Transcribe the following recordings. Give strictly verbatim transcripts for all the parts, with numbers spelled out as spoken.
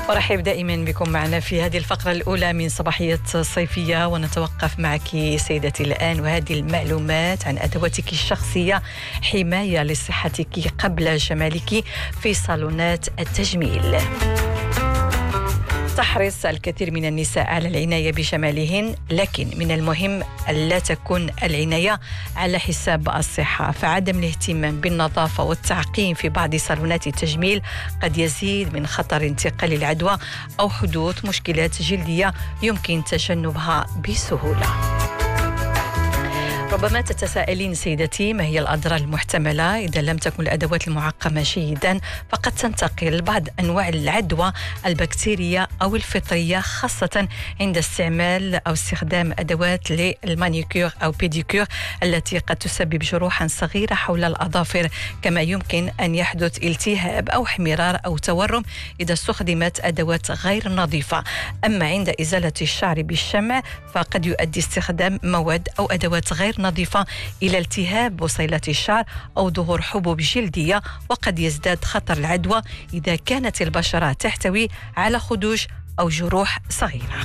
أرحب دائما بكم معنا في هذه الفقرة الأولى من صباحية صيفية، ونتوقف معك سيدتي الآن وهذه المعلومات عن أدواتك الشخصية حماية لصحتك قبل جمالك في صالونات التجميل. تحرص الكثير من النساء على العناية بجمالهن، لكن من المهم ألا تكون العناية على حساب الصحة، فعدم الاهتمام بالنظافة والتعقيم في بعض صالونات التجميل قد يزيد من خطر انتقال العدوى أو حدوث مشكلات جلدية يمكن تجنبها بسهولة. ربما تتساءلين سيدتي، ما هي الأضرار المحتملة إذا لم تكن الأدوات المعقمة جيدا؟ فقد تنتقل بعض أنواع العدوى البكتيرية أو الفطرية، خاصة عند استعمال أو استخدام أدوات للمانيكير أو بيديكير التي قد تسبب جروحا صغيرة حول الأظافر. كما يمكن أن يحدث التهاب أو احمرار أو تورم إذا استخدمت أدوات غير نظيفة. أما عند إزالة الشعر بالشمع فقد يؤدي استخدام مواد أو أدوات غير نظيفة إلى التهاب بصيلة الشعر أو ظهور حبوب جلدية، وقد يزداد خطر العدوى إذا كانت البشرة تحتوي على خدوش أو جروح صغيرة.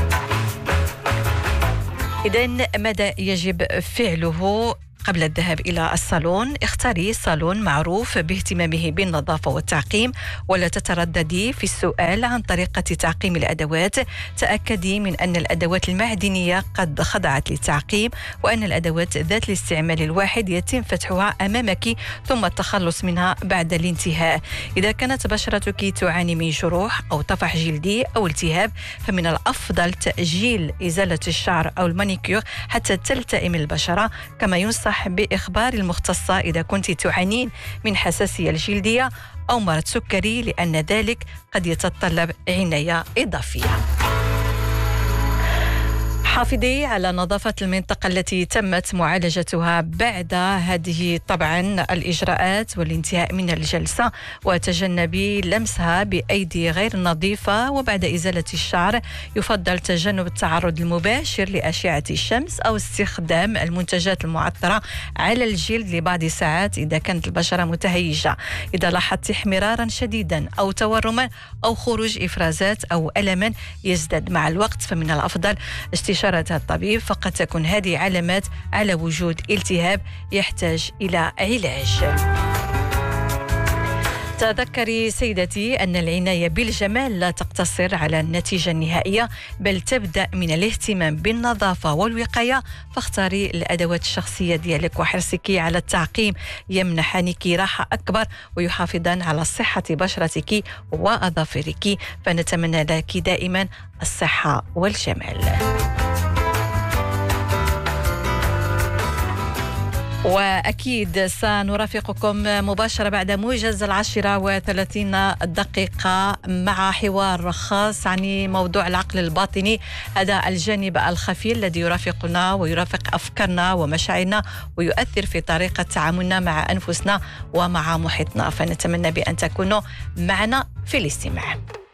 إذن ماذا يجب فعله قبل الذهاب إلى الصالون؟ اختاري صالون معروف باهتمامه بالنظافة والتعقيم، ولا تترددي في السؤال عن طريقة تعقيم الأدوات. تأكدي من أن الأدوات المعدنية قد خضعت للتعقيم، وأن الأدوات ذات الاستعمال الواحد يتم فتحها أمامك ثم التخلص منها بعد الانتهاء. إذا كانت بشرتك تعاني من جروح أو طفح جلدي أو التهاب، فمن الأفضل تأجيل إزالة الشعر أو المانيكير حتى تلتئم البشرة. كما ينصح بإخبار المختصة إذا كنت تعانين من حساسية الجلدية أو مرض سكري، لأن ذلك قد يتطلب عناية إضافية. حافظي على نظافة المنطقة التي تمت معالجتها بعد هذه طبعا الإجراءات والانتهاء من الجلسة، وتجنبي لمسها بأيدي غير نظيفة. وبعد إزالة الشعر يفضل تجنب التعرض المباشر لأشعة الشمس أو استخدام المنتجات المعطرة على الجلد لبعض ساعات إذا كانت البشرة متهيجة. إذا لاحظت احمرارا شديدا أو تورما أو خروج إفرازات أو ألما يزداد مع الوقت، فمن الأفضل استشارة الطبيب، فقد تكون هذه علامات على وجود التهاب يحتاج إلى علاج. تذكري سيدتي أن العناية بالجمال لا تقتصر على النتيجة النهائية، بل تبدأ من الاهتمام بالنظافة والوقاية. فاختاري الأدوات الشخصية ديالك وحرصك على التعقيم يمنحنك راحة أكبر ويحافظان على صحة بشرتك وأظافرك. فنتمنى لك دائما الصحة والجمال. وأكيد سنرافقكم مباشرة بعد موجز العاشرة وثلاثين دقيقة مع حوار خاص عن موضوع العقل الباطني، هذا الجانب الخفي الذي يرافقنا ويرافق أفكارنا ومشاعرنا ويؤثر في طريقة تعاملنا مع أنفسنا ومع محيطنا. فنتمنى بأن تكونوا معنا في الاستماع.